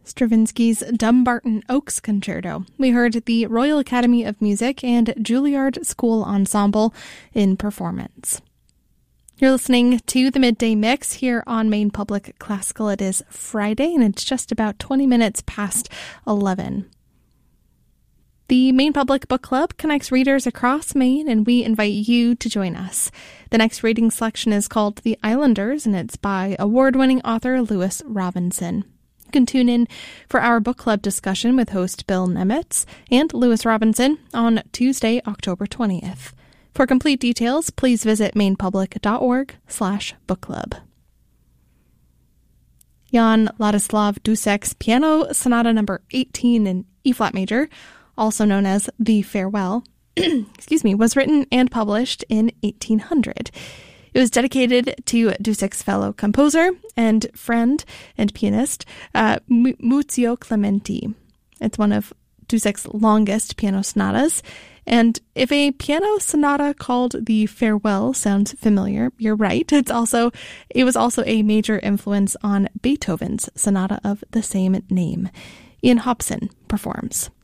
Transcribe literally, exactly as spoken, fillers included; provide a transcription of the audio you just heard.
Stravinsky's Dumbarton Oaks Concerto. We heard the Royal Academy of Music and Juilliard School Ensemble in performance. You're listening to the Midday Mix here on Maine Public Classical. It is Friday, and it's just about twenty minutes past eleven. The Maine Public Book Club connects readers across Maine, and we invite you to join us. The next reading selection is called The Islanders, and it's by award-winning author Lewis Robinson. You can tune in for our book club discussion with host Bill Nemitz and Lewis Robinson on Tuesday, October twentieth. For complete details, please visit mainepublic.org slash book club. Jan Ladislav Dusek's Piano Sonata number eighteen in E-flat major, also known as The Farewell, excuse me, was written and published in eighteen hundred. It was dedicated to Dusek's fellow composer and friend and pianist, uh, Muzio Clementi. It's one of Dusek's longest piano sonatas, and if a piano sonata called The Farewell sounds familiar, you're right. It's also it was also a major influence on Beethoven's sonata of the same name. Ian Hobson performs.